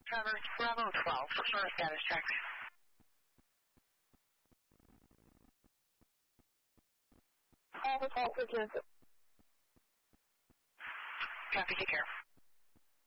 Traverse Bravo 12 for first status check. Bravo 12 for Kansas. Copy, take care.